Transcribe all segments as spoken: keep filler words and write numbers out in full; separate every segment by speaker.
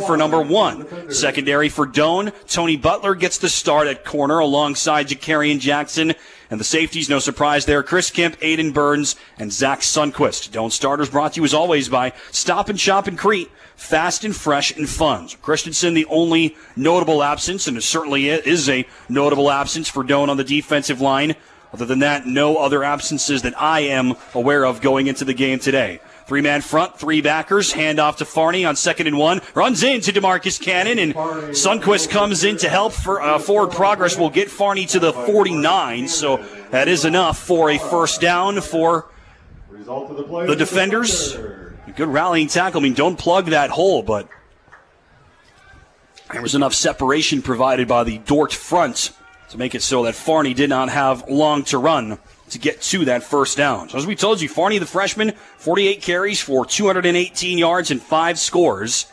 Speaker 1: for number one. Secondary for Doane, Tony Butler gets the start at corner alongside Jakarian Jackson. And the safeties, no surprise there, Chris Kemp, Aiden Burns, and Zach Sundquist. Doane starters brought to you as always by Stop and Shop in Crete. Fast and fresh and fun. Christensen, the only notable absence, and it certainly is a notable absence for Doane on the defensive line. Other than that, no other absences that I am aware of going into the game today. Three-man front, three backers, hand off to Farney on second and one. Runs into DeMarcus Cannon, and Sundquist comes in to help for uh, forward progress. Will get Farney to the forty-nine, so that is enough for a first down for the defenders. A good rallying tackle. I mean, don't plug that hole, but there was enough separation provided by the Dordt front to make it so that Farney did not have long to run to get to that first down. So as we told you, Farney, the freshman, forty-eight carries for two hundred eighteen yards and five scores.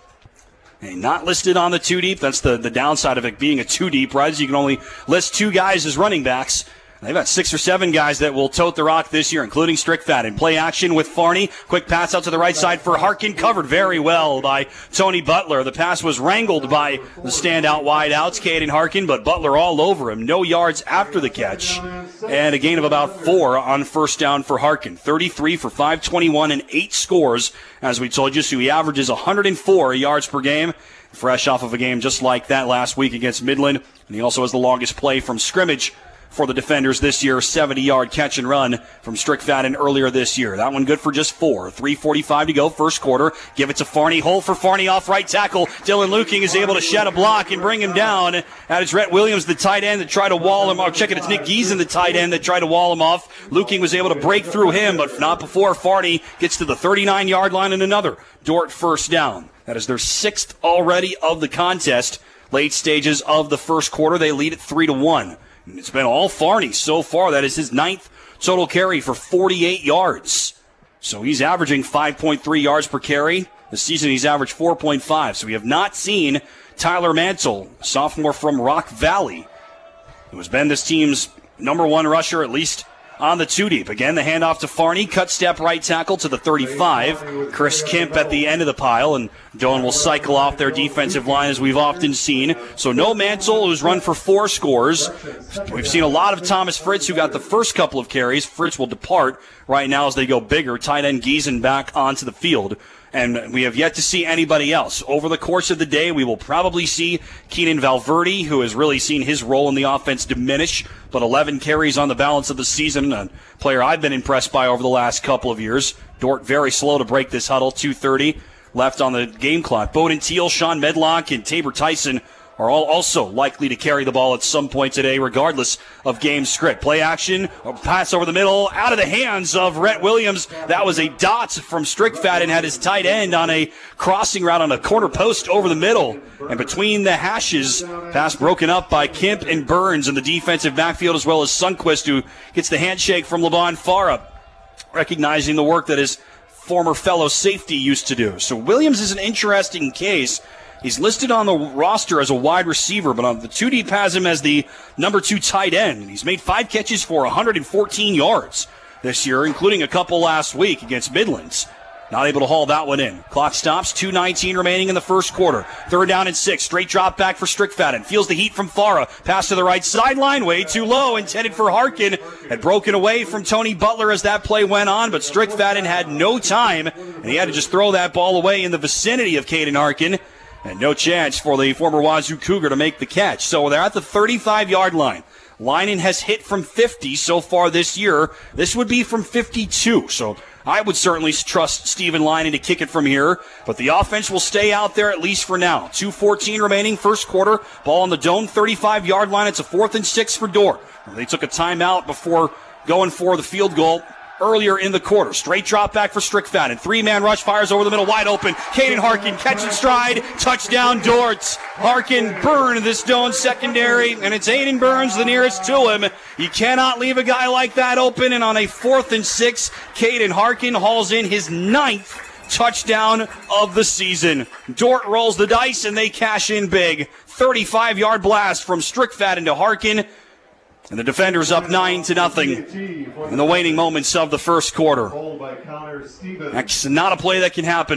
Speaker 1: And not listed on the two-deep. That's the, the downside of it being a two-deep, right? So you can only list two guys as running backs. They've got six or seven guys that will tote the rock this year, including Strickfaden. Play action with Farney. Quick pass out to the right side for Harkin, covered very well by Tony Butler. The pass was wrangled by the standout wideouts, Caden Harkin, but Butler all over him. No yards after the catch. And a gain of about four on first down for Harkin. thirty-three for five twenty-one and eight scores, as we told you. So he averages one hundred four yards per game, fresh off of a game just like that last week against Midland. And he also has the longest play from scrimmage for the defenders this year, seventy-yard catch and run from Strickfaden earlier this year. That one good for just four. three forty-five to go, first quarter. Give it to Farney. Hole for Farney off right tackle. Dylan Luking is able to shed a block and bring him down. That is Rhett Williams, the tight end, that tried to wall him off. Check it, it's Nick Giesen, the tight end, that tried to wall him off. Luking was able to break through him, but not before Farney gets to the thirty-nine-yard line and another Dordt first down. That is their sixth already of the contest. Late stages of the first quarter, they lead at three to one. It's been all Farney so far. That is his ninth total carry for forty-eight yards. So he's averaging five point three yards per carry. This season he's averaged four point five. So we have not seen Tyler Mantle, sophomore from Rock Valley, who has been this team's number one rusher, at least on the two-deep. Again, the handoff to Farney. Cut step right tackle to the thirty-five. Chris Kemp at the end of the pile, and Doane will cycle off their defensive line as we've often seen. So no Mansell, who's run for four scores. We've seen a lot of Thomas Fritz, who got the first couple of carries. Fritz will depart right now as they go bigger. Tight end Giesen back onto the field. And we have yet to see anybody else. Over the course of the day, we will probably see Keenan Valverde, who has really seen his role in the offense diminish, but eleven carries on the balance of the season, a player I've been impressed by over the last couple of years. Dordt very slow to break this huddle, two thirty left on the game clock. Bowden Teal, Sean Medlock, and Tabor Tyson are all also likely to carry the ball at some point today, regardless of game script. Play action, a pass over the middle, out of the hands of Rhett Williams. That was a dot from Strickfaden, had his tight end on a crossing route on a corner post over the middle. And between the hashes, pass broken up by Kemp and Burns in the defensive backfield, as well as Sundquist, who gets the handshake from LeVon Farah, recognizing the work that his former fellow safety used to do. So Williams is an interesting case. He's listed on the roster as a wide receiver, but on the two-deep has him as the number two tight end. He's made five catches for one hundred fourteen yards this year, including a couple last week against Midlands. Not able to haul that one in. Clock stops, two nineteen remaining in the first quarter. Third down and six. Straight drop back for Strickfaden. Feels the heat from Farah. Pass to the right sideline, way too low, intended for Harkin. Had broken away from Tony Butler as that play went on, but Strickfaden had no time, and he had to just throw that ball away in the vicinity of Caden Harkin. And no chance for the former Wazoo Cougar to make the catch. So they're at the thirty-five-yard line. Linen has hit from fifty so far this year. This would be from fifty-two. So I would certainly trust Stephen Linen to kick it from here. But the offense will stay out there at least for now. two fourteen remaining, first quarter. Ball on the Doane thirty-five-yard line. It's a fourth and six for Dordt. They took a timeout before going for the field goal earlier in the quarter. Straight drop back for Strickfaden. Three-man rush, fires over the middle, wide open. Caden Harkin catching stride. Touchdown, Dordt. Harkin burned this Doane secondary, and it's Aiden Burns the nearest to him. You cannot leave a guy like that open, and on a fourth and six, Caden Harkin hauls in his ninth touchdown of the season. Dordt rolls the dice, and they cash in big. thirty-five-yard blast from Strickfaden to Harkin. And the defenders up nine to nothing in the waning moments of the first quarter. That's not a play that can happen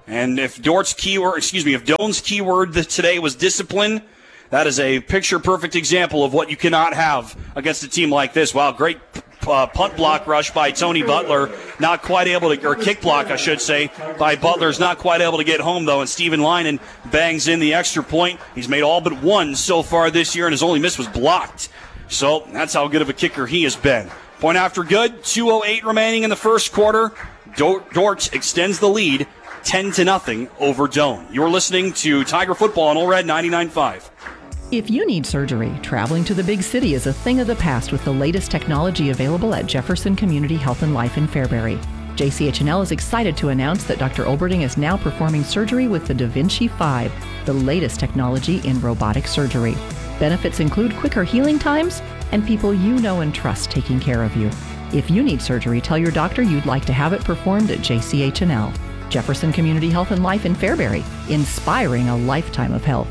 Speaker 1: And if Dort's keyword, excuse me, if Doan's keyword today was discipline, that is a picture-perfect example of what you cannot have against a team like this. Wow, great uh, punt block rush by Tony Butler. Not quite able to, or kick block, I should say, by Butler's not quite able to get home, though. And Steven Linen bangs in the extra point. He's made all but one so far this year, and his only miss was blocked. So that's how good of a kicker he has been. Point after good, two oh eight remaining in the first quarter. Dort extends the lead ten to nothing over Doan. You're listening to Tiger Football on Ole Red ninety-nine point five.
Speaker 2: If you need surgery, traveling to the big city is a thing of the past with the latest technology available at Jefferson Community Health and Life in Fairbury. J C H N L is excited to announce that Doctor Olberding is now performing surgery with the Da Vinci five, the latest technology in robotic surgery. Benefits include quicker healing times and people you know and trust taking care of you. If you need surgery, tell your doctor you'd like to have it performed at J C H N L. Jefferson Community Health and Life in Fairbury, inspiring a lifetime of health.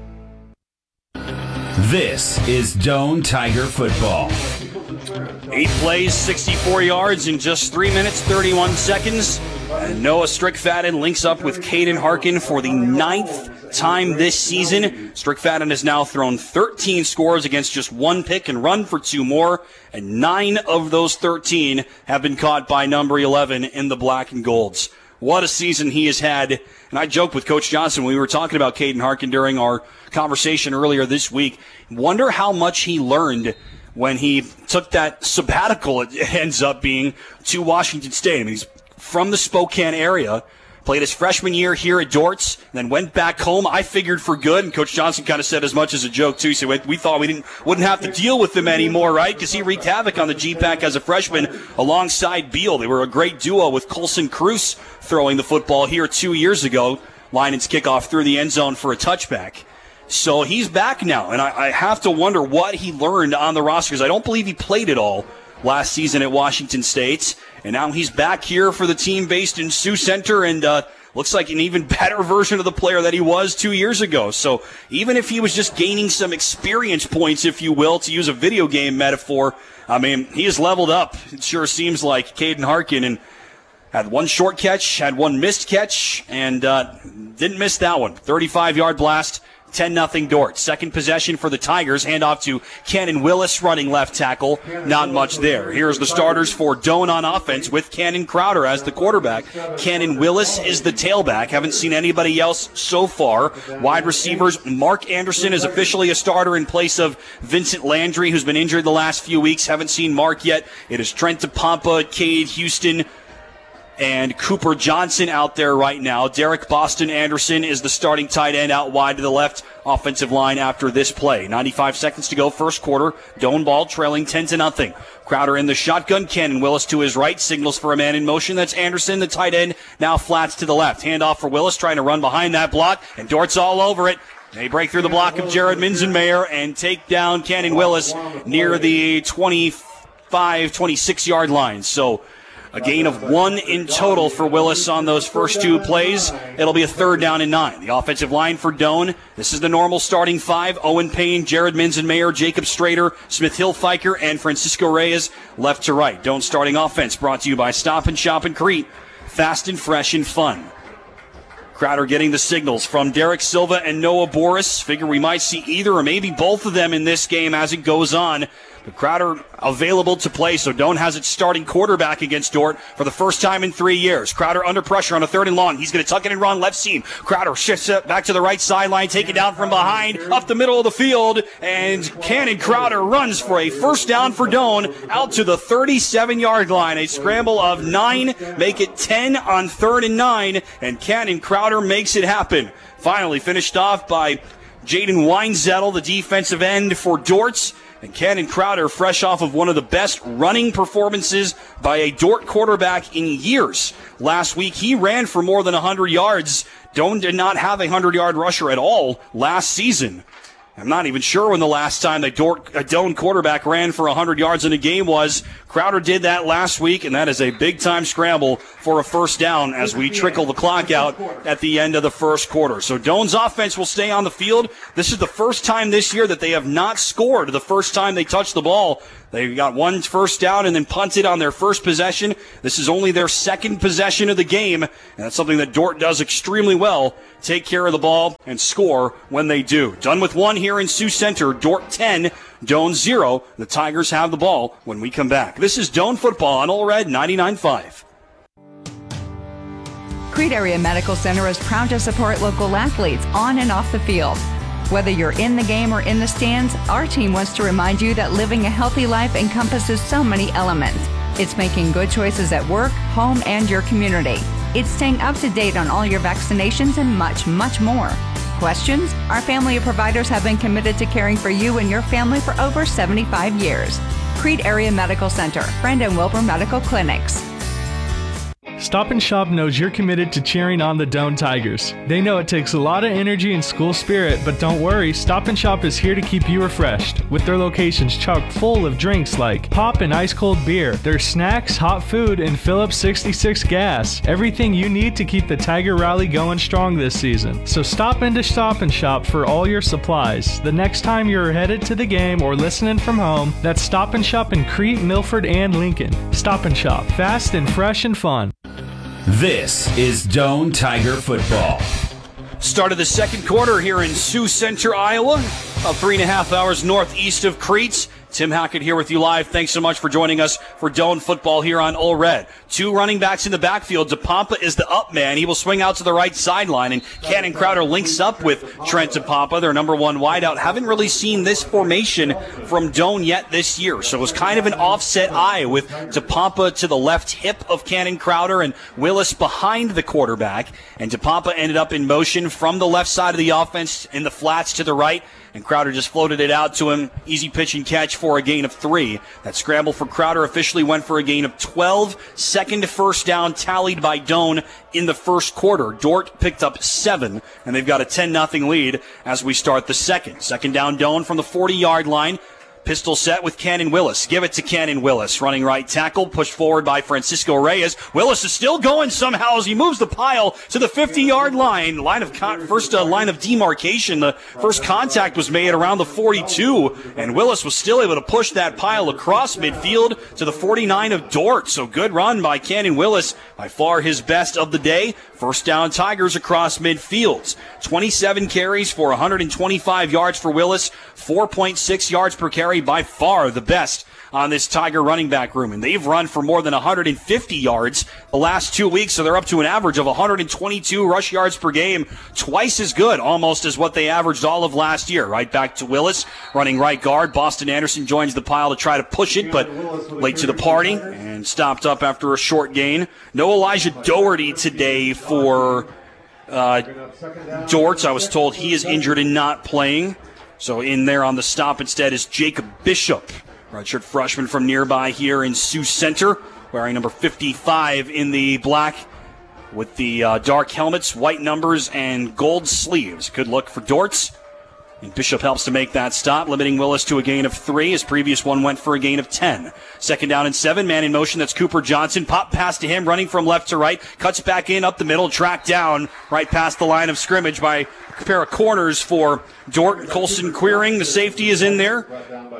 Speaker 3: This is Doan Tiger Football.
Speaker 1: Eight plays, sixty-four yards in just three minutes, thirty-one seconds. And Noah Strickfaden links up with Caden Harkin for the ninth time this season. Strickfaden has now thrown thirteen scores against just one pick and run for two more. And nine of those thirteen have been caught by number eleven in the black and golds. What a season he has had. And I joked with Coach Johnson when we were talking about Caden Harkin during our conversation earlier this week. Wonder how much he learned when he took that sabbatical, it ends up being, to Washington State. I mean, he's from the Spokane area, played his freshman year here at Dort's, and then went back home. I figured for good, and Coach Johnson kind of said as much as a joke, too. So we thought we didn't wouldn't have to deal with him anymore, right? Because he wreaked havoc on the G PAC as a freshman alongside Beal. They were a great duo with Colson Cruz throwing the football here two years ago. Linen's kickoff through the end zone for a touchback. So he's back now, and I, I have to wonder what he learned on the roster, because I don't believe he played it all last season at Washington State. And now he's back here for the team based in Sioux Center, and uh, looks like an even better version of the player that he was two years ago. So even if he was just gaining some experience points, if you will, to use a video game metaphor, I mean, he has leveled up. It sure seems like Caden Harkin, and had one short catch, had one missed catch, and uh, didn't miss that one. thirty-five-yard blast. ten nothing Dort. Second possession for the Tigers. Handoff to Cannon Willis, running left tackle. Not much there. Here's the starters for Doan on offense with Cannon Crowder as the quarterback. Cannon Willis is the tailback. Haven't seen anybody else so far. Wide receivers, Mark Anderson is officially a starter in place of Vincent Landry, who's been injured the last few weeks. Haven't seen Mark yet. It is Trent DePompa, Cade Houston, and Cooper Johnson out there right now. Derek Boston Anderson is the starting tight end out wide to the left offensive line after this play. ninety-five seconds to go, first quarter. Doan ball trailing ten to nothing. Crowder in the shotgun. Cannon Willis to his right, signals for a man in motion. That's Anderson, the tight end, now flats to the left. Handoff for Willis, trying to run behind that block, and Dort's all over it. They break through the block of Jared Minzenmayer and take down Cannon Willis near the twenty-five, twenty-six-yard line. So a gain of one in total for Willis on those first two plays. It'll be a third down and nine. The offensive line for Doan. This is the normal starting five. Owen Payne, Jared Minzenmayer, Jacob Strader, Smith Hilfiker, and Francisco Reyes left to right. Doan starting offense brought to you by Stop and Shop and Crete. Fast and fresh and fun. Crowder getting the signals from Derek Silva and Noah Boris. Figure we might see either or maybe both of them in this game as it goes on. But Crowder available to play, so Doan has its starting quarterback against Dort for the first time in three years. Crowder under pressure on a third and long. He's going to tuck it and run left seam. Crowder shifts it back to the right sideline, take it down from behind, up the middle of the field, and Cannon Crowder runs for a first down for Doan out to the thirty-seven-yard line. A scramble of nine, make it ten on third and nine, and Cannon Crowder makes it happen. Finally finished off by Jaden Weinzettel, the defensive end for Dort's. And Cannon Crowder, fresh off of one of the best running performances by a Dort quarterback in years. Last week, he ran for more than one hundred yards. Doan did not have a one hundred-yard rusher at all last season. I'm not even sure when the last time the Dort, a Doan quarterback ran for one hundred yards in a game was. Crowder did that last week, and that is a big-time scramble for a first down as we trickle the clock out at the end of the first quarter. So Doan's offense will stay on the field. This is the first time this year that they have not scored the first time they touch the ball. They got one first down and then punted on their first possession. This is only their second possession of the game, and that's something that Dordt does extremely well. Take care of the ball and score when they do. Done with one here in Sioux Center. Dordt ten, Doane zero. The Tigers have the ball when we come back. This is Doane Football on All Red ninety-nine point five.
Speaker 4: Crete Area Medical Center is proud to support local athletes on and off the field. Whether you're in the game or in the stands, our team wants to remind you that living a healthy life encompasses so many elements. It's making good choices at work, home, and your community. It's staying up to date on all your vaccinations and much, much more. Questions? Our family of providers have been committed to caring for you and your family for over seventy-five years. Crete Area Medical Center, Friend and Wilbur Medical Clinics.
Speaker 5: Stop and Shop knows you're committed to cheering on the Doane Tigers. They know it takes a lot of energy and school spirit, but don't worry, Stop and Shop is here to keep you refreshed. With their locations chock full of drinks like pop and ice cold beer, their snacks, hot food, and Phillips sixty-six gas. Everything you need to keep the Tiger Rally going strong this season. So stop into Stop and Shop for all your supplies. The next time you're headed to the game or listening from home, that's Stop and Shop in Crete, Milford, and Lincoln. Stop and Shop, fast and fresh and fun.
Speaker 3: This is Doane Tiger Football.
Speaker 1: Start of the second quarter here in Sioux Center, Iowa, about three and a half hours northeast of Crete. Tim Hackett here with you live. Thanks so much for joining us for Doane Football here on All Red. Two running backs in the backfield. DePompa is the up man. He will swing out to the right sideline, and Cannon Crowder links up with Trent DePompa, their number one wideout. Haven't really seen this formation from Doane yet this year, so it was kind of an offset eye with DePompa to the left hip of Cannon Crowder and Willis behind the quarterback, and DePompa ended up in motion from the left side of the offense in the flats to the right, and Crowder just floated it out to him. Easy pitch and catch for a gain of three. That scramble for Crowder officially went for a gain of twelve. Second to first down tallied by Doane in the first quarter. Dordt picked up seven, and they've got a ten nothing lead as we start the second. Second down Doane from the forty-yard line. Pistol set with Cannon Willis. Give it to Cannon Willis. Running right tackle, pushed forward by Francisco Reyes. Willis is still going somehow as he moves the pile to the fifty-yard line. Line of con- first uh, line of demarcation. The first contact was made around the forty-two, and Willis was still able to push that pile across midfield to the forty-nine of Dordt. So good run by Cannon Willis. By far his best of the day. First down Tigers across midfield. twenty-seven carries for one hundred twenty-five yards for Willis. four point six yards per carry. By far the best on this Tiger running back room. And they've run for more than one hundred fifty yards the last two weeks, so they're up to an average of one hundred twenty-two rush yards per game. Twice as good, almost, as what they averaged all of last year. Right back to Willis, running right guard. Boston Anderson joins the pile to try to push it, but late to the party and stopped up after a short gain. No Elijah Doherty today for uh, Dordt. I was told he is injured and not playing. So in there on the stop instead is Jacob Bishop, redshirt freshman from nearby here in Sioux Center, wearing number fifty-five in the black with the uh, dark helmets, white numbers, and gold sleeves. Good look for Dortz. And Bishop helps to make that stop, limiting Willis to a gain of three. His previous one went for a gain of ten. Second down and seven, man in motion. That's Cooper Johnson. Pop pass to him, running from left to right. Cuts back in, up the middle, tracked down right past the line of scrimmage by a pair of corners for Dordt. Colson Queering, the safety, is in there,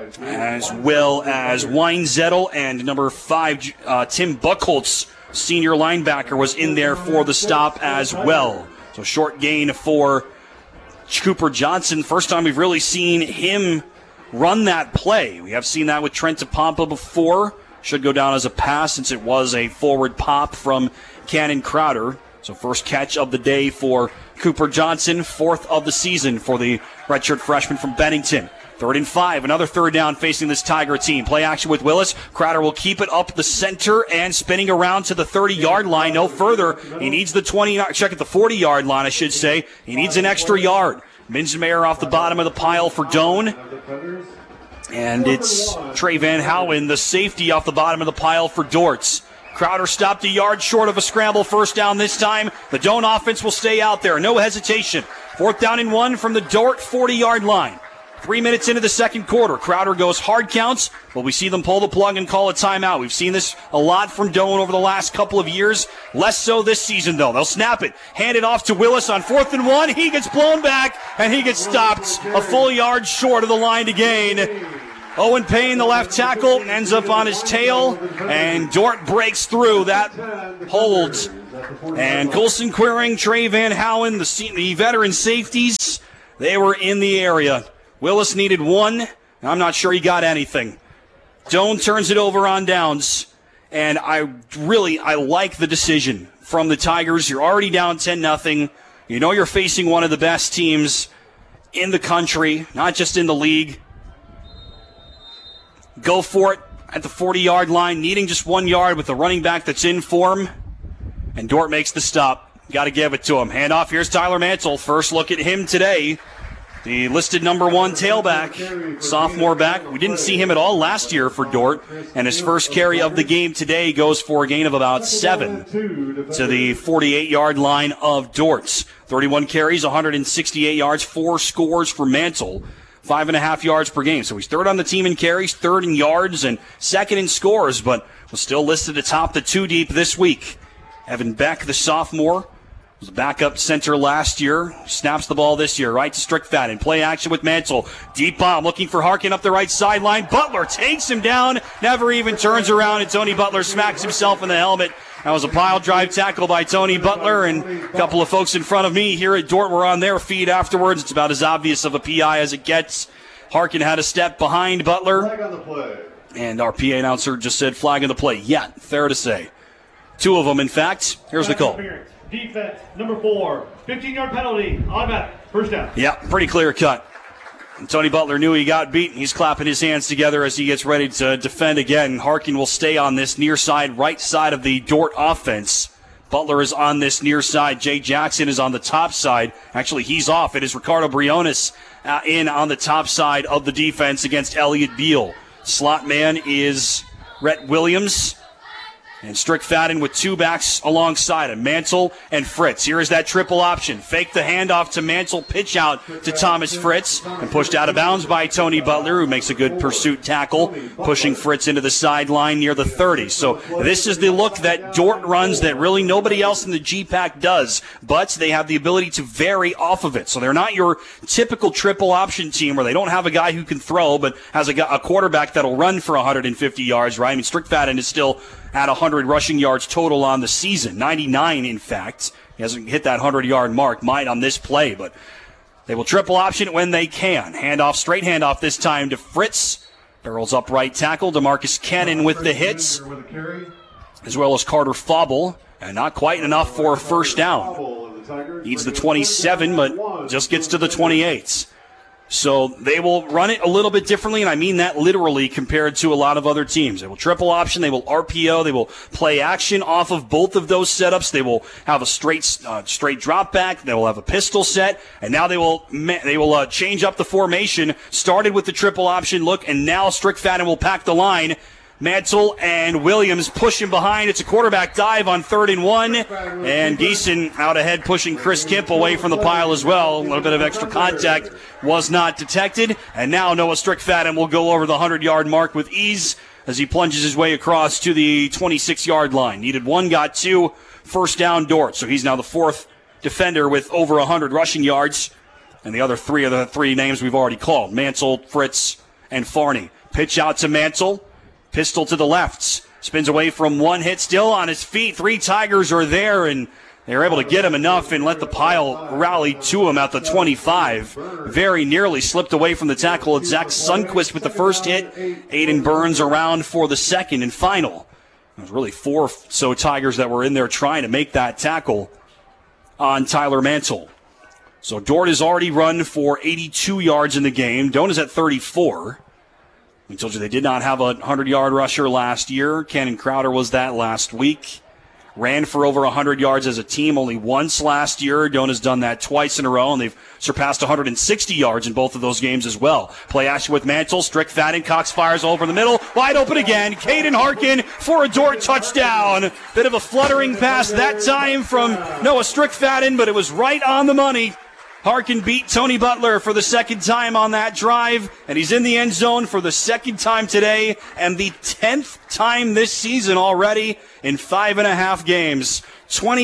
Speaker 1: as well as Weinzettel, and number five, uh, Tim Buchholz, senior linebacker, was in there for the stop as well. So short gain for Cooper Johnson. First time we've really seen him run that play. We have seen that with Trent DePompa before. Should go down as a pass since it was a forward pop from Cannon Crowder. So first catch of the day for Cooper Johnson, fourth of the season for the redshirt freshman from Bennington. Third and five, another third down facing this Tiger team. Play action with Willis. Crowder will keep it up the center and spinning around to the thirty-yard line. No further. He needs the twenty, check at the forty-yard line, I should say. He needs an extra yard. Minzenmeyer off the bottom of the pile for Doane. And it's Trey Van Howen, the safety, off the bottom of the pile for Dortz. Crowder stopped a yard short of a scramble, first down this time. The Doane offense will stay out there. No hesitation. Fourth down and one from the Dordt forty-yard line. Three minutes into the second quarter, Crowder goes hard counts, but we see them pull the plug and call a timeout. We've seen this a lot from Doane over the last couple of years. Less so this season, though. They'll snap it, hand it off to Willis on fourth and one. He gets blown back, and he gets stopped a full yard short of the line to gain. Owen Payne, the left tackle, ends up on his tail, and Dordt breaks through. That holds. And Colson Quiring, Trey Van Howen, the, the veteran safeties, they were in the area. Willis needed one. I'm not sure he got anything. Doan turns it over on downs. And I really, I like the decision from the Tigers. You're already down ten nothing. You know you're facing one of the best teams in the country, not just in the league. Go for it at the forty-yard line, needing just one yard with a running back that's in form. And Dordt makes the stop. Got to give it to him. Handoff, here's Tyler Mantle. First look at him today. The listed number one tailback, sophomore back. We didn't see him at all last year for Dordt. And his first carry of the game today goes for a gain of about seven to the forty-eight-yard line of Dort's. thirty-one carries, one hundred sixty-eight yards, four scores for Mantle. Five and a half yards per game. So he's third on the team in carries, third in yards, and second in scores, but was still listed atop the two deep this week. Evan Beck, the sophomore, was a backup center last year. Snaps the ball this year, right to Strickfaden. Play action with Mantle. Deep bomb, looking for Harkin up the right sideline. Butler takes him down, never even turns around, and Tony Butler smacks himself in the helmet. That was a pile drive tackle by Tony Butler, and a couple of folks in front of me here at Dordt were on their feet afterwards. It's about as obvious of a P I as it gets. Harkin had a step behind Butler, and our P A announcer just said flag on the play. Yeah, fair to say. Two of them, in fact. Here's the call.
Speaker 6: Defense, number four, fifteen-yard penalty, automatic, first down.
Speaker 1: Yeah, pretty clear cut. And Tony Butler knew he got beaten. He's clapping his hands together as he gets ready to defend again. Harkin will stay on this near side, right side of the Dordt offense. Butler is on this near side. Jay Jackson is on the top side. Actually, he's off. It is Ricardo Briones uh, in on the top side of the defense against Elliott Beal. Slot man is Rhett Williams. And Strickfaden with two backs alongside him, Mantle and Fritz. Here is that triple option. Fake the handoff to Mantle, pitch out to Thomas Fritz, and pushed out of bounds by Tony Butler, who makes a good pursuit tackle, pushing Fritz into the sideline near the thirty. So this is the look that Dordt runs that really nobody else in the G PAC does, but they have the ability to vary off of it. So they're not your typical triple option team where they don't have a guy who can throw, but has a, a quarterback that'll run for one hundred fifty yards, right? I mean, Strickfaden is still at one hundred rushing yards total on the season. ninety-nine, in fact. He hasn't hit that hundred-yard mark, might on this play, but they will triple option it when they can. Handoff, straight handoff this time to Fritz. Barrels up right tackle. DeMarcus Cannon with the hits, as well as Carter Fauble, and not quite enough for a first down. Needs the twenty-seven, but just gets to the twenty-eight. So they will run it a little bit differently, and I mean that literally compared to a lot of other teams. They will triple option, they will R P O, they will play action off of both of those setups. They will have a straight uh, straight drop back, they will have a pistol set, and now they will they will uh, change up the formation. Started with the triple option look, and now Strickfaden will pack the line. Mantle and Williams pushing behind. It's a quarterback dive on third and one. And Geeson out ahead pushing Chris Kemp away from the pile as well. A little bit of extra contact was not detected. And now Noah Strickfaden will go over the hundred-yard mark with ease as he plunges his way across to the twenty-six-yard line. Needed one, got two. First down, Dordt. So he's now the fourth defender with over one hundred rushing yards. And the other three are the three names we've already called. Mantle, Fritz, and Farney. Pitch out to Mantle. Pistol to the left. Spins away from one hit, still on his feet. Three Tigers are there, and they're able to get him enough and let the pile rally to him at the twenty-five. Very nearly slipped away from the tackle. It's Zach Sundquist with the first hit. Aiden Burns around for the second and final. There's really four so Tigers that were in there trying to make that tackle on Tyler Mantle. So Dordt has already run for eighty-two yards in the game. Doan is at thirty-four. We told you they did not have a hundred-yard rusher last year. Cannon Crowder was that last week. Ran for over one hundred yards as a team only once last year. Doan has done that twice in a row, and they've surpassed one hundred sixty yards in both of those games as well. Play action with Mantle. Strickfaden. Cox fires over the middle. Wide open again. Caden Harkin for a Dordt touchdown. Bit of a fluttering pass that time from Noah Strickfaden, but it was right on the money. Harkin beat Tony Butler for the second time on that drive, and he's in the end zone for the second time today and the tenth time this season already in five and a half games.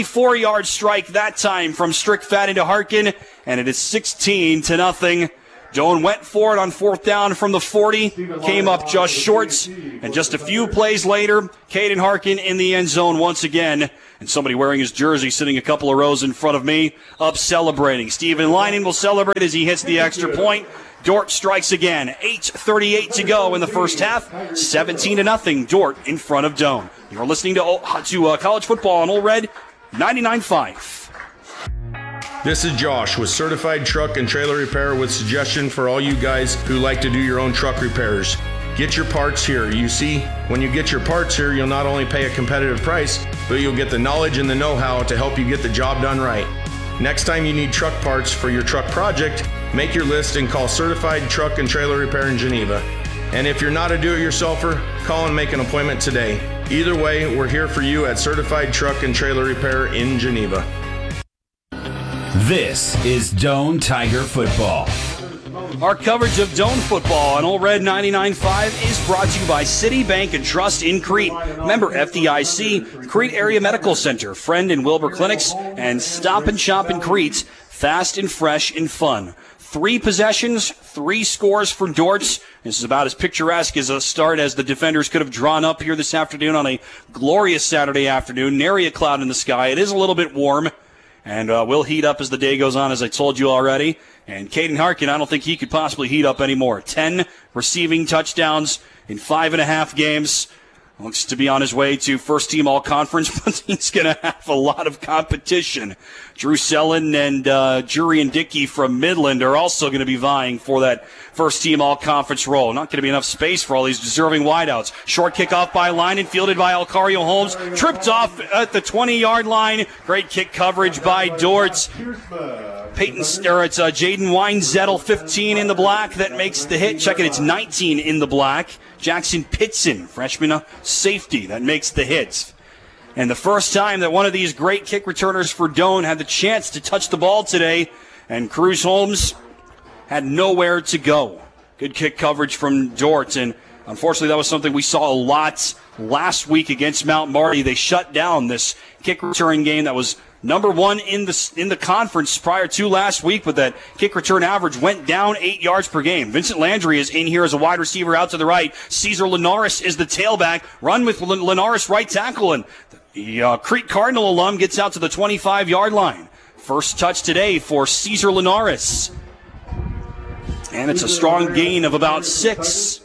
Speaker 1: twenty-four-yard strike that time from Strickfaden to Harkin, and it is sixteen to nothing. Doan went for it on fourth down from the forty, came up just short, and just a few plays later, Caden Harkin in the end zone once again, and somebody wearing his jersey sitting a couple of rows in front of me, up celebrating. Steven Leinen will celebrate as he hits the extra point. Dordt strikes again. eight thirty-eight to go in the first half. seventeen to nothing. Dordt in front of Doan. You're listening to, to uh, college football on Old Red ninety-nine point five.
Speaker 7: This is Josh with Certified Truck and Trailer Repair with suggestion for all you guys who like to do your own truck repairs. Get your parts here. You see, when you get your parts here, you'll not only pay a competitive price, but you'll get the knowledge and the know-how to help you get the job done right. Next time you need truck parts for your truck project, make your list and call Certified Truck and Trailer Repair in Geneva. And if you're not a do-it-yourselfer, call and make an appointment today. Either way, we're here for you at Certified Truck and Trailer Repair in Geneva.
Speaker 3: This is Doan Tiger Football.
Speaker 1: Our coverage of Doan football on Old Red ninety-nine point five is brought to you by City Bank and Trust in Crete. Member F D I C, Crete Area Medical Center, Friend and Wilbur Clinics, and Stop and Shop in Crete. Fast and fresh and fun. Three possessions, three scores for Dortz. This is about as picturesque as a start as the defenders could have drawn up here this afternoon on a glorious Saturday afternoon. Nary a cloud in the sky. It is a little bit warm. And uh, will heat up as the day goes on, as I told you already. And Caden Harkin, I don't think he could possibly heat up anymore. Ten receiving touchdowns in five and a half games. Looks to be on his way to first-team all-conference, but he's going to have a lot of competition. Drew Sellen and uh, Jurian Dickey from Midland are also going to be vying for that first-team all-conference role. Not going to be enough space for all these deserving wideouts. Short kickoff by Leinen, fielded by Alcario Holmes. Tripped off at the twenty-yard line. Great kick coverage by Dortz. Peyton, or it's uh, Jaden Weinzettel, fifteen in the black. That makes the hit. Check it, it's nineteen in the black. Jackson Pitson, freshman safety, that makes the hits. And the first time that one of these great kick returners for Doan had the chance to touch the ball today, and Cruz Holmes had nowhere to go. Good kick coverage from Dortz, and unfortunately that was something we saw a lot last week against Mount Marty. They shut down this kick return game that was number one in the in the conference prior to last week, but that kick return average went down eight yards per game. Vincent Landry is in here as a wide receiver out to the right. Cesar Linares is the tailback. Run with Linares right tackle, and the uh, Crete Cardinal alum gets out to the twenty-five-yard line. First touch today for Cesar Linares. And it's a strong gain of about six.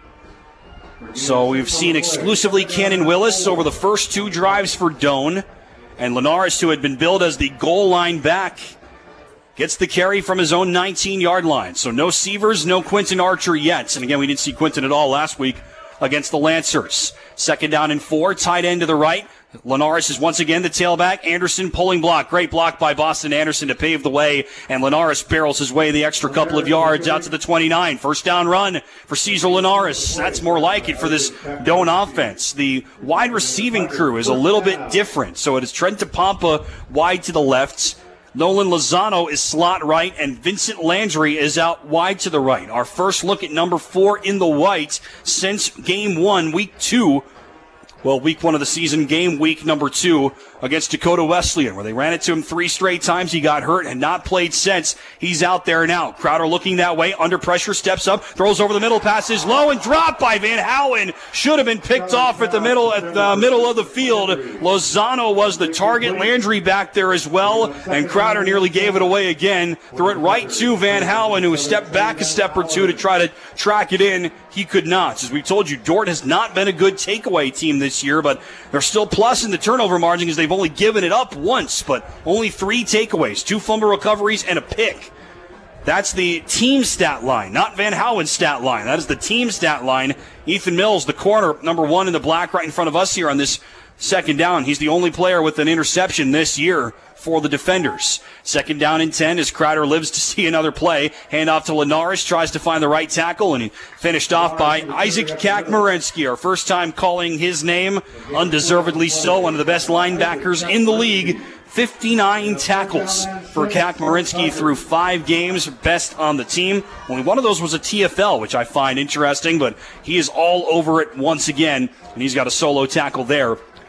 Speaker 1: So we've seen exclusively Cannon Willis over the first two drives for Doan. And Linares, who had been billed as the goal line back, gets the carry from his own nineteen-yard line. So no Sievers, no Quentin Archer yet. And again, we didn't see Quentin at all last week against the Lancers. Second down and four, tight end to the right. Linares is once again the tailback. Anderson pulling block. Great block by Boston Anderson to pave the way. And Linares barrels his way the extra couple of yards out to the twenty-nine. First down run for Cesar Linares. That's more like it for this Doan offense. The wide receiving crew is a little bit different. So it is Trent DePompa wide to the left. Nolan Lozano is slot right, and Vincent Landry is out wide to the right. Our first look at number four in the white since game one, week two. Well, week one of the season, game week number two against Dakota Wesleyan, where they ran it to him three straight times. He got hurt and not played since. He's out there now. Crowder looking that way, under pressure, steps up, throws over the middle, passes low and dropped by Van Howen. Should have been picked off at the middle at the middle of the field. Lozano was the target. Landry back there as well, and Crowder nearly gave it away again. Threw it right to Van Howen, who stepped back a step or two to try to track it in. He could not. As we told you, Dordt has not been a good takeaway team this year, but they're still plus in the turnover margin as they've only given it up once, but only three takeaways, two fumble recoveries, and a pick. That's the team stat line, not Van Howen's stat line. That is the team stat line. Ethan Mills, the corner, number one in the black right in front of us here on this second down. He's the only player with an interception this year for the defenders. Second down and ten as Crowder lives to see another play. Hand off to Linares, tries to find the right tackle, and he finished off by Isaac Kakmarinsky, our first time calling his name, undeservedly so, one of the best linebackers in the league. fifty-nine tackles for Kakmarinsky through five games, best on the team. Only one of those was a T F L, which I find interesting, but he is all over it once again, and he's got a solo tackle there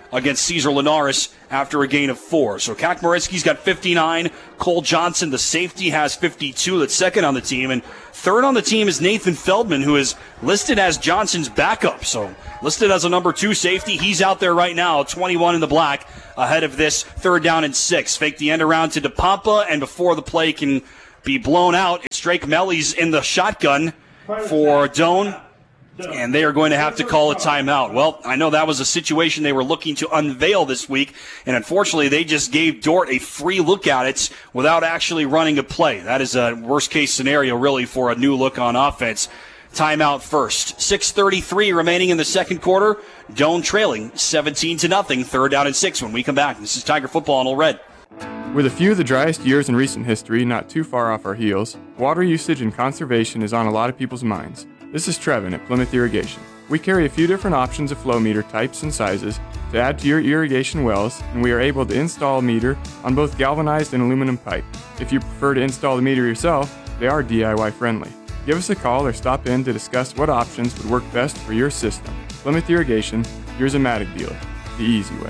Speaker 1: against Cesar Linares after a gain of four. So Kakmaritsky's got fifty-nine. Cole Johnson, the safety, has fifty-two. That's second on the team. And third on the team is Nathan Feldman, who is listed as Johnson's backup. So listed as a number two safety. He's out there right now, twenty-one in the black, ahead of this third down and six. Fake the end around to DePompa, and before the play can be blown out, it's Drake Mellies in the shotgun for Doane. And they are going to have to call a timeout. Well, I know that was a situation they were looking to unveil this week, and unfortunately they just gave Dordt a free look at it without actually running a play. That is a worst-case scenario, really, for a new look on offense. Timeout first. six thirty-three remaining in the second quarter. Doane trailing seventeen to nothing. Third down and six when we come back. This is Tiger Football on Ole Red.
Speaker 8: With a few of the driest years in recent history not too far off our heels, water usage and conservation is on a lot of people's minds. This is Trevin at Plymouth Irrigation. We carry a few different options of flow meter types and sizes to add to your irrigation wells, and we are able to install a meter on both galvanized and aluminum pipe. If you prefer to install the meter yourself, they are D I Y friendly. Give us a call or stop in to discuss what options would work best for your system. Plymouth Irrigation, your Zematic dealer, the easy way.